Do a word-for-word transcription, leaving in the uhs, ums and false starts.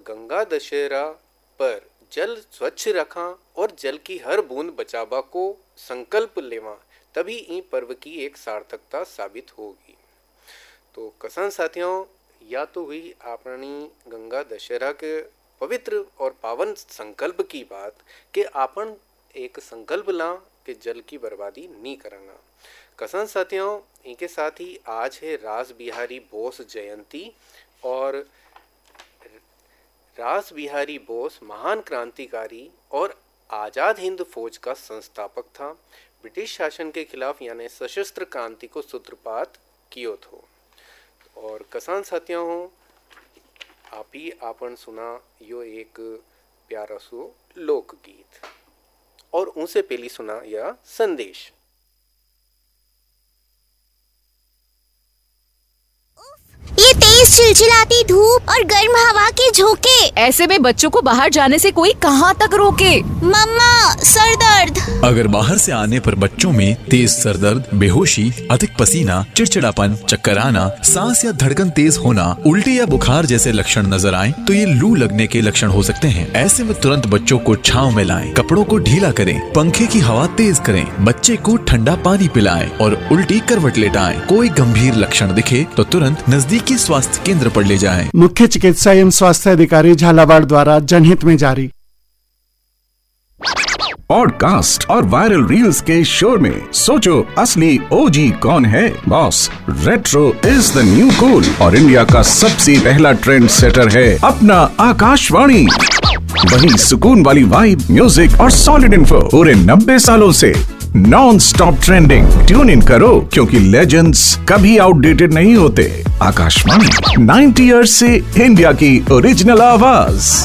गंगा दशहरा पर जल स्वच्छ रखा और जल की हर बूंद बचावा को संकल्प लेवा, तभी ई पर्व की एक सार्थकता साबित होगी। तो किसान साथियों, या तो हुई अपनी गंगा दशहरा के पवित्र और पावन संकल्प की बात कि आपन एक संकल्प ला कि जल की बर्बादी नहीं करेंगे। किसान साथियों, इनके साथ ही आज है रास बिहारी बोस जयंती, और रास बिहारी बोस महान क्रांतिकारी और आज़ाद हिंद फौज का संस्थापक था। ब्रिटिश शासन के खिलाफ यानी सशस्त्र क्रांति को सूत्रपात कियो थो। और किसान साथियों, आप ही आपन सुना यो एक प्यारा सो लोकगीत, और उनसे पहली सुना यह संदेश। ये तेज चिलचिलाती धूप और गर्म हवा के झोंके, ऐसे में बच्चों को बाहर जाने से कोई कहाँ तक रोके। मम्मा, सर दर्द। अगर बाहर से आने पर बच्चों में तेज सर दर्द, बेहोशी, अधिक पसीना, चिड़चिड़ापन, चक्कर आना, सांस या धड़कन तेज होना, उल्टी या बुखार जैसे लक्षण नजर आए तो ये लू लगने के लक्षण हो सकते हैं। ऐसे में तुरंत बच्चों को छांव में लाएं, कपड़ों को ढीला करें, पंखे की हवा तेज करें, बच्चे को ठंडा पानी पिलाएं और उल्टी करवट लेटाएं। कोई गंभीर लक्षण दिखे तो तुरंत नजदीकी स्वास्थ्य केंद्र पर ले जाएं। मुख्य चिकित्सा एवं स्वास्थ्य अधिकारी झालावाड़ द्वारा जनहित में जारी। पॉडकास्ट और वायरल रील्स के शोर में सोचो असली ओजी कौन है? Boss, retro is the new cool और इंडिया का सबसे पहला ट्रेंड सेटर है अपना आकाशवाणी। वही सुकून वाली वाइब, म्यूजिक और सॉलिड इन्फो पूरे नब्बे सालों से non stop trending. Tune in करो क्योंकि लेजेंड्स कभी आउटडेटेड नहीं होते। आकाशवाणी, नाइंटी इयर्स से इंडिया की ओरिजिनल आवाज।